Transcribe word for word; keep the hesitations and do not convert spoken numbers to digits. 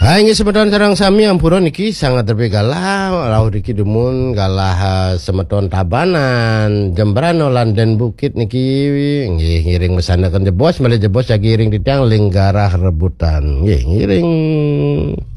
Hai nggih semeton sareng sami ampura niki sangat terbegalah lauh niki dumun galah uh, semeton Tabanan Jembrana Landen Bukit niki nggih ngiring mesanaken jebos malih jebos ya giring titiang linggarah rebutan nggih ngiring